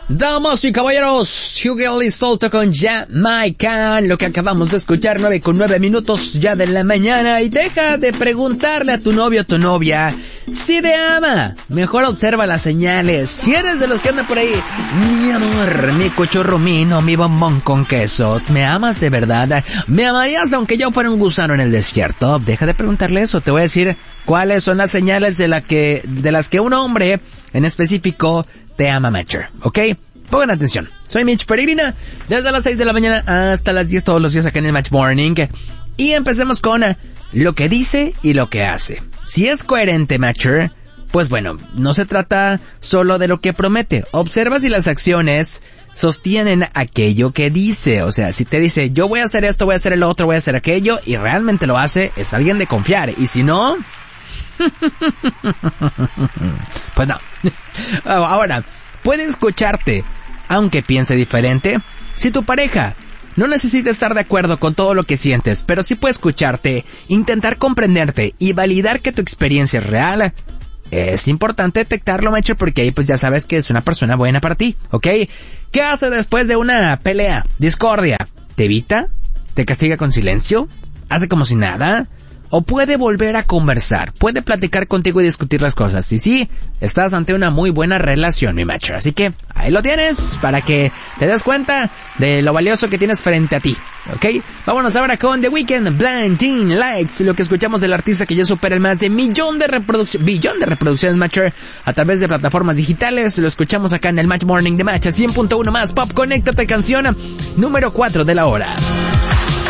Damas y caballeros, Hugh y Solto con Jamaica, lo que acabamos de escuchar, 9:09 ya de la mañana. Y deja de preguntarle a tu novio o tu novia si te ama. Mejor observa las señales. Si eres de los que andan por ahí, mi amor, mi cuchurrumino, mi bombón con queso, ¿me amas de verdad? ¿Me amarías aunque yo fuera un gusano en el desierto? Deja de preguntarle eso, te voy a decir cuáles son las señales de las que un hombre en específico te ama, Matcher, ¿ok? Pongan atención. Soy Mitch Peregrina, desde las 6 de la mañana hasta las 10 todos los días acá en el Match Morning. Y empecemos con lo que dice y lo que hace. Si es coherente, Matcher, pues bueno, no se trata solo de lo que promete. Observa si las acciones sostienen aquello que dice. O sea, si te dice, yo voy a hacer esto, voy a hacer el otro, voy a hacer aquello, y realmente lo hace, es alguien de confiar. Y si no, pues no. Ahora, puede escucharte, aunque piense diferente. Si tu pareja no necesita estar de acuerdo con todo lo que sientes, pero sí puede escucharte, intentar comprenderte y validar que tu experiencia es real, es importante detectarlo, Matcher, porque ahí pues ya sabes que es una persona buena para ti, ¿ok? ¿Qué hace después de una pelea, discordia? ¿Te evita? ¿Te castiga con silencio? ¿Hace como si nada? ¿O puede volver a conversar? ¿Puede platicar contigo y discutir las cosas? Y sí, estás ante una muy buena relación, mi Matcher. Así que ahí lo tienes, para que te des cuenta de lo valioso que tienes frente a ti, ¿ok? Vámonos ahora con The Weeknd, Blinding Lights, lo que escuchamos del artista que ya supera el más de billón de reproducciones, Matcher, a través de plataformas digitales. Lo escuchamos acá en el Match Morning de Match, a 100.1 más Pop. Conéctate, canción número 4 de la hora.